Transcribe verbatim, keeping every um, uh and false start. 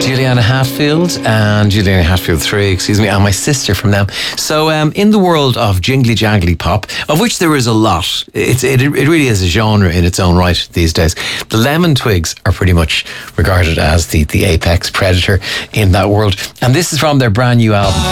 Juliana Hatfield and Juliana Hatfield three, excuse me, and my sister from them. So um, in the world of jingly jangly pop, of which there is a lot, it's, it, it really is a genre in its own right these days. The Lemon Twigs are pretty much regarded as the, the apex predator in that world. And this is from their brand new album.